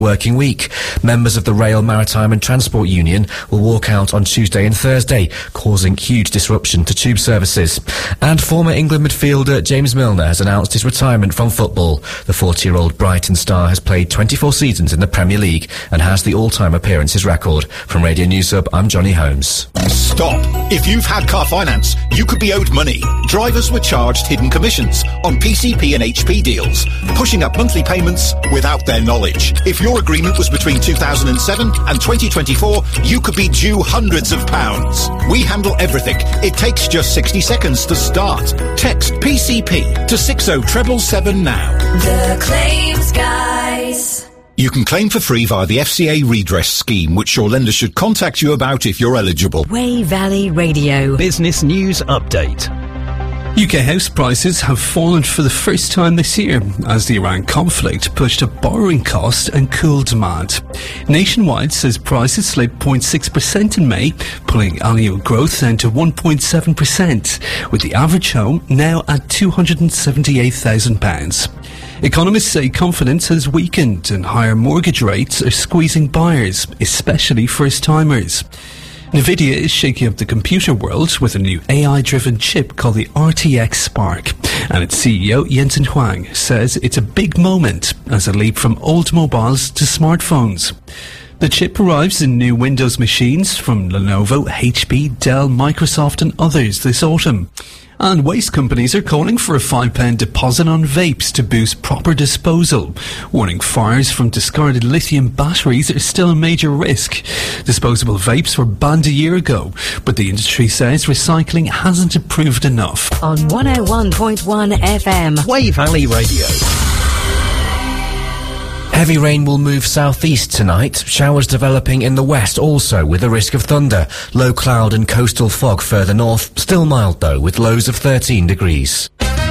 working week. Members of the Rail, Maritime and Transport Union will walk out on Tuesday and Thursday, causing huge disruption to tube services. And former England midfielder James Milner has announced his retirement from football. The 40-year-old Brighton star has played 24 seasons in the Premier League and has the all-time appearances record. From Radio News Hub, I'm Johnny Holmes. Stop. If you've had car finance, you could be owed money. Drivers were charged hidden commissions on PCP and HP deals, pushing up monthly payments without their knowledge. If your agreement was between 2007 and 2024, you could be due hundreds of pounds. We handle everything. It takes just 60 seconds to start. Text PCP to 60777 now. The Claims Guys. You can claim for free via the FCA redress scheme, which your lender should contact you about if you're eligible. Wey Valley Radio. Business News Update. UK house prices have fallen for the first time this year as the Iran conflict pushed up borrowing costs and cooled demand. Nationwide says prices slipped 0.6% in May, pulling annual growth down to 1.7%, with the average home now at £278,000. Economists say confidence has weakened and higher mortgage rates are squeezing buyers, especially first-timers. Nvidia is shaking up the computer world with a new AI-driven chip called the RTX Spark, and its CEO Jensen Huang says it's a big moment as a leap from old mobiles to smartphones. The chip arrives in new Windows machines from Lenovo, HP, Dell, Microsoft and others this autumn. And waste companies are calling for a £5 deposit on vapes to boost proper disposal, warning fires from discarded lithium batteries are still a major risk. Disposable vapes were banned a year ago, but the industry says recycling hasn't improved enough. On 101.1 FM. Wey Valley Radio. Heavy rain will move southeast tonight. Showers developing in the west also with a risk of thunder. Low cloud and coastal fog further north. Still mild though with lows of 13 degrees.